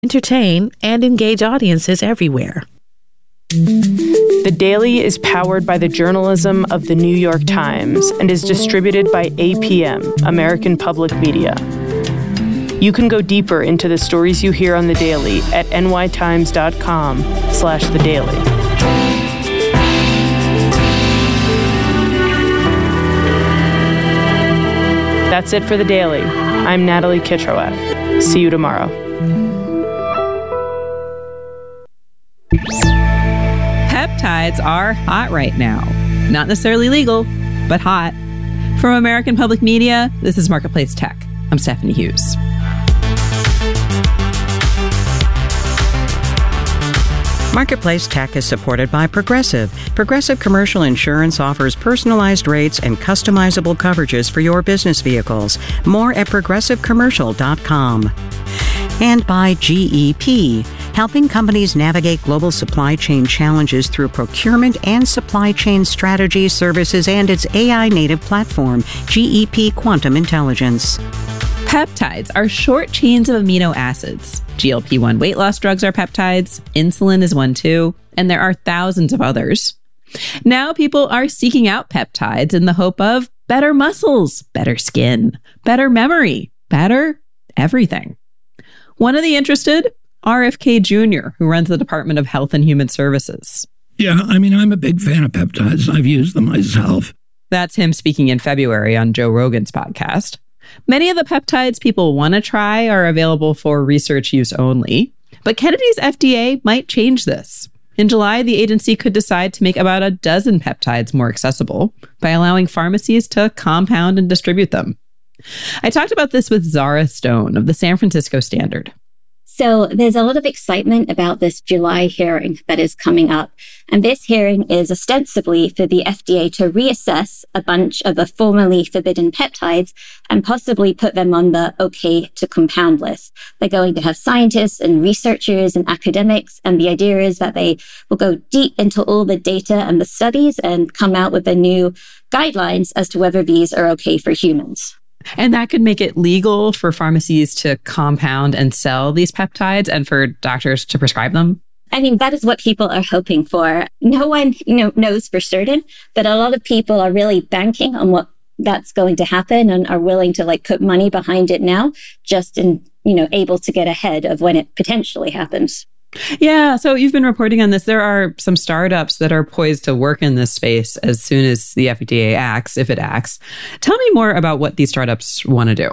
entertain, and engage audiences everywhere. The Daily is powered by the journalism of The New York Times and is distributed by APM, American Public Media. You can go deeper into the stories you hear on The Daily at nytimes.com/The Daily. That's it for The Daily. I'm Natalie Kitroeff. See you tomorrow. Peptides are hot right now. Not necessarily legal, but hot. From American Public Media, this is Marketplace Tech. I'm Stephanie Hughes. Marketplace Tech is supported by Progressive. Progressive Commercial Insurance offers personalized rates and customizable coverages for your business vehicles. More at progressivecommercial.com. And by GEP, helping companies navigate global supply chain challenges through procurement and supply chain strategy services and its AI-native platform, GEP Quantum Intelligence. Peptides are short chains of amino acids. GLP-1 weight loss drugs are peptides, insulin is one too, and there are thousands of others. Now people are seeking out peptides in the hope of better muscles, better skin, better memory, better everything. One of the interested, RFK Jr., who runs the Department of Health and Human Services. Yeah, I'm a big fan of peptides. I've used them myself. That's him speaking in February on Joe Rogan's podcast. Many of the peptides people want to try are available for research use only, but Kennedy's FDA might change this. In July, the agency could decide to make about a dozen peptides more accessible by allowing pharmacies to compound and distribute them. I talked about this with Zara Stone of the San Francisco Standard. So there's a lot of excitement about this July hearing that is coming up. And this hearing is ostensibly for the FDA to reassess a bunch of the formerly forbidden peptides and possibly put them on the okay to compound list. They're going to have scientists and researchers and academics. And the idea is that they will go deep into all the data and the studies and come out with the new guidelines as to whether these are okay for humans. And that could make it legal for pharmacies to compound and sell these peptides and for doctors to prescribe them? I mean, that is what people are hoping for. No one, knows for certain, but a lot of people are really banking on what that's going to happen and are willing to put money behind it now, just in, able to get ahead of when it potentially happens. Yeah. So you've been reporting on this. There are some startups that are poised to work in this space as soon as the FDA acts, if it acts. Tell me more about what these startups want to do.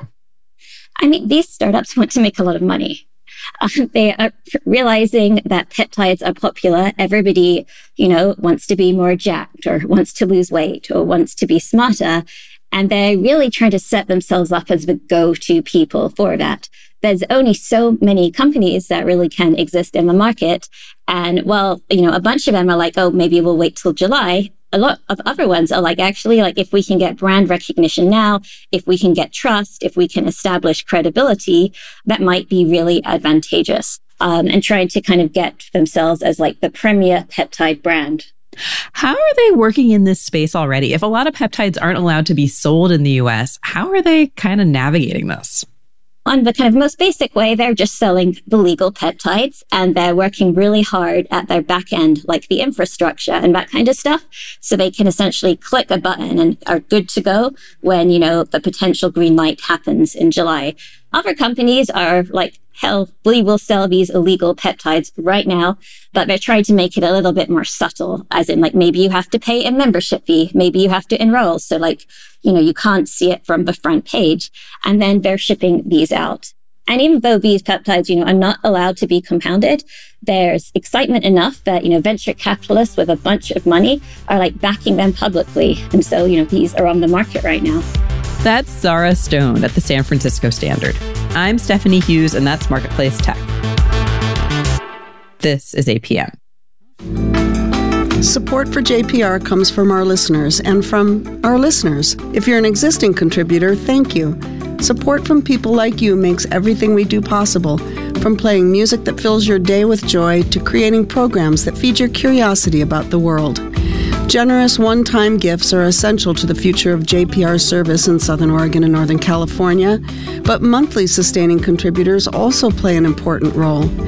I mean, these startups want to make a lot of money. They are realizing that peptides are popular. Everybody, wants to be more jacked or wants to lose weight or wants to be smarter. And they're really trying to set themselves up as the go-to people for that. There's only so many companies that really can exist in the market. And a bunch of them are like, oh, maybe we'll wait till July. A lot of other ones are actually, if we can get brand recognition now, if we can get trust, if we can establish credibility, that might be really advantageous. And trying to kind of get themselves as the premier peptide brand. How are they working in this space already? If a lot of peptides aren't allowed to be sold in the US, how are they kind of navigating this? On the kind of most basic way, they're just selling the legal peptides and they're working really hard at their back end, the infrastructure and that kind of stuff. So they can essentially click a button and are good to go when, the potential green light happens in July. Other companies are hell, we will sell these illegal peptides right now, but they're trying to make it a little bit more subtle, as in maybe you have to pay a membership fee, maybe you have to enroll. So you can't see it from the front page. And then they're shipping these out. And even though these peptides, are not allowed to be compounded, there's excitement enough that, venture capitalists with a bunch of money are backing them publicly. And so, these are on the market right now. That's Zara Stone at the San Francisco Standard. I'm Stephanie Hughes, and that's Marketplace Tech. This is APM. Support for JPR comes from our listeners and from our listeners. If you're an existing contributor, thank you. Support from people like you makes everything we do possible, from playing music that fills your day with joy to creating programs that feed your curiosity about the world. Generous one-time gifts are essential to the future of JPR service in Southern Oregon and Northern California, but monthly sustaining contributors also play an important role.